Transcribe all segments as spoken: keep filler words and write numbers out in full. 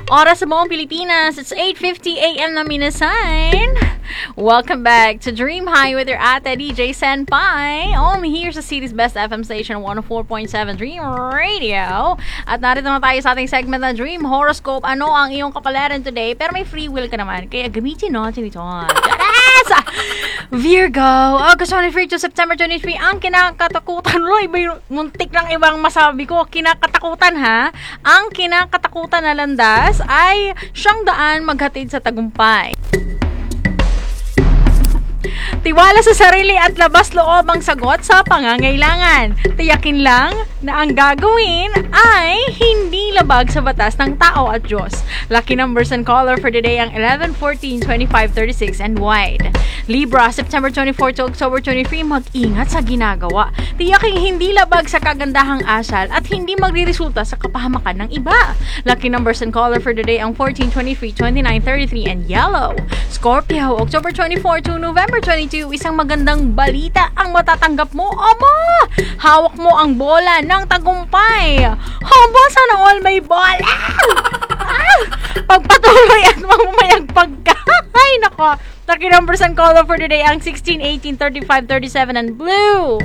Oras sa buong Pilipinas, it's eight fifty a.m. na minasign. Welcome back to Dream High with your ate D J Senpai. Only here sa city's best F M station, one oh four point seven Dream Radio. At narito na tayo sa ating segment na Dream Horoscope. Ano ang iyong kapalaran today? Pero may free will ka naman, kaya gamitin natin ito. Yes! Virgo, August twenty-third to September twenty-third, ang kinakatakutan. Lo, iba yung muntik lang ibang masabi ko. Kinakatakutan ha? Ang kinakatakutan na landas ay siyang daan maghatid sa tagumpay. Tiwala sa sarili at labas loob ang sagot sa pangangailangan. Tiyakin lang na ang gagawin ay hindi labag sa batas ng tao at Diyos. Lucky numbers and color for today ang eleven, fourteen, twenty-five, thirty-six, and white. Libra, September twenty-fourth to October twenty-third, mag-ingat sa ginagawa. Tiyaking hindi labag sa kagandahang asal at hindi magriresulta sa kapahamakan ng iba. Lucky numbers and color for today ang fourteen, twenty-three, twenty-nine, thirty-three, and yellow. Scorpio, October twenty-fourth to November twenty-second, isang magandang balita ang matatanggap mo. Aba! Hawak mo ang bola ng tagumpay. Aba, sana all may bola! Ah! Pagpatuloy at mamayag pagka. Ay, nako. Lucky numbers and color for today ang sixteen, eighteen, thirty-five, thirty-seven, and blue.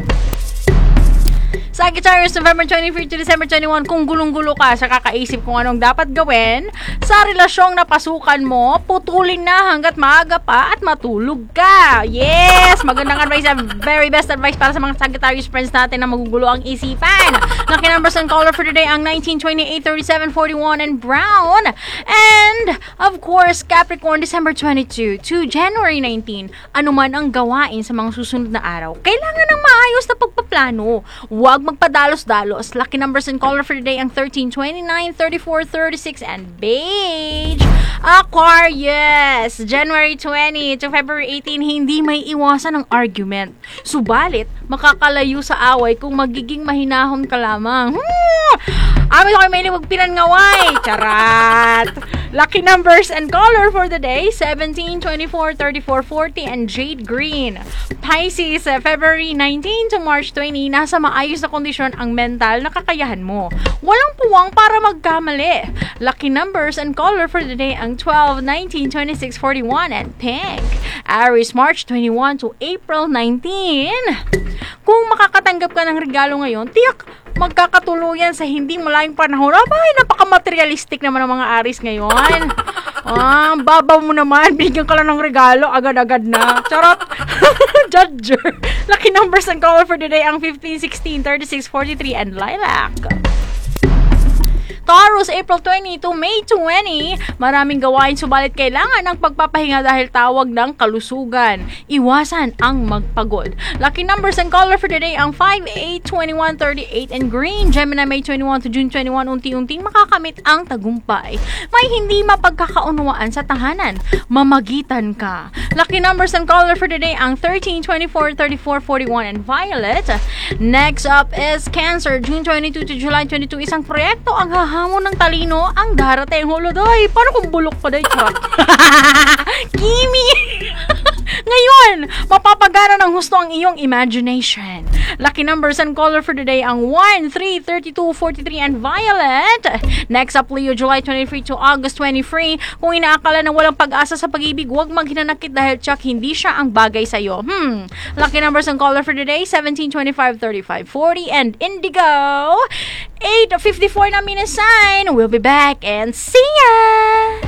Sagittarius, November twenty-third to December twenty-first, kung gulong-gulo ka sa kakaisip kung anong dapat gawin sa relasyong napasukan mo, putulin na hanggat maaga pa at matulog ka. Yes! Magandang advice, very best advice para sa mga Sagittarius friends natin na magugulo ang isipan. Lucky numbers and color for today ang nineteen, twenty-eight, thirty-seven, forty-one, and brown. And, of course, Capricorn, December twenty-second to January nineteenth, anuman ang gawain sa mga susunod na araw, kailangan ng maayos na pagpaplano. Huwag magpadalos-dalos. Lucky numbers and color for today ang thirteen, twenty-nine, thirty-four, thirty-six, and beige. Aquarius, January twentieth to February eighteenth, hindi may iwasan ng argument. Subalit, makakalayo sa away kung magiging mahinahon ka lamang. Hmm! Amin ako may liwag pinangaway. Charat! Lucky numbers and color for the day, seventeen, twenty-four, thirty-four, forty, and jade green. Pisces, February nineteenth to March twentieth, nasa maayos na kondisyon ang mental na kakayahan mo. Walang puwang para magkamali. Lucky numbers and color for the day ang twelve, nineteen, twenty-six, forty-one, and pink. Aries, March twenty-first to April nineteenth. Kung makakatanggap ka ng regalo ngayon, tiyak magkakatuluyan sa hindi malayong panahon. Abay, napaka-materialistic naman ng mga Aries ngayon. Ah, babaw mo naman. Bigyan ka lang ng regalo, agad-agad na. Charot. Judger. Lucky numbers and color for today ang fifteen, sixteen, thirty-six, forty-three, and lilac. Taurus, April twentieth to May twentieth, maraming gawain subalit kailangan ng pagpapahinga dahil tawag ng kalusugan. Iwasan ang magpagod. Lucky numbers and color for today ang five, eight, twenty-one, thirty-eight, and green. Gemini, May twenty-first to June twenty-first, unti-unting makakamit ang tagumpay. May hindi mapagkakaunawaan sa tahanan. Mamagitan ka. Lucky numbers and color for today ang thirteen, twenty-four, thirty-four, forty-one, and violet. Next up is Cancer, June twenty-second to July twenty-second, isang proyekto ang haha hamon ng talino ang darating. Holodoy, paano kung bulok pa day? Kimi! Ngayon, mapapagana ng husto ang iyong imagination. Lucky numbers and color for today ang one, three, thirty-two, forty-three, and violet. Next up, Leo, July twenty-third to August twenty-third. Kung inaakala na walang pag-asa sa pag-ibig, huwag maghinanakit dahil tsak hindi siya ang bagay sa'yo. Hmm. Lucky numbers and color for today seventeen, twenty-five, thirty-five, forty, and indigo. eight fifty-four na minasign. We'll be back and see ya!